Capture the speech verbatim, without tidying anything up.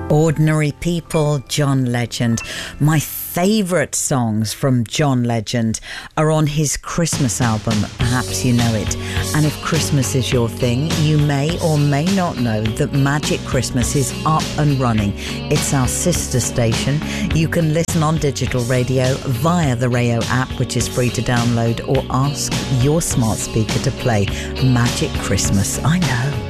Ordinary People, John Legend. My favourite songs from John Legend are on his Christmas album, Perhaps You Know It. And if Christmas is your thing, you may or may not know that Magic Christmas is up and running. It's our sister station. You can listen on digital radio via the Rayo app, which is free to download, or ask your smart speaker to play Magic Christmas. I know.